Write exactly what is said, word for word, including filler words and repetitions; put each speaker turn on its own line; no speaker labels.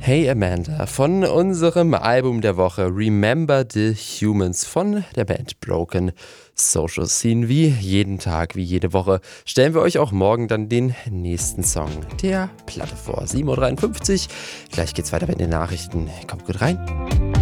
Hey Amanda von unserem Album der Woche Remember the Humans von der Band Broken Social Scene. Wie jeden Tag, wie jede Woche stellen wir euch auch morgen dann den nächsten Song der Platte vor. sieben Uhr dreiundfünfzig, gleich geht's weiter mit den Nachrichten. Kommt gut rein.